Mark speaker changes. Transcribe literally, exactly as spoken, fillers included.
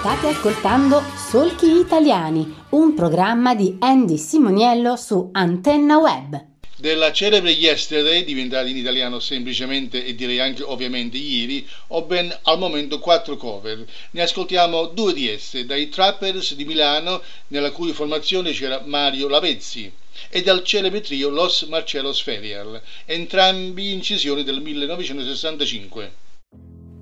Speaker 1: State ascoltando Solchi Italiani, un programma di Andy Simoniello su Antenna Web.
Speaker 2: Della celebre Yesterday, diventata in italiano semplicemente e direi anche ovviamente ieri, ho ben al momento quattro cover. Ne ascoltiamo due di esse, dai Trappers di Milano, nella cui formazione c'era Mario Lavezzi, e dal celebre trio Los Marcellos Ferial, entrambi incisioni del millenovecentosessantacinque.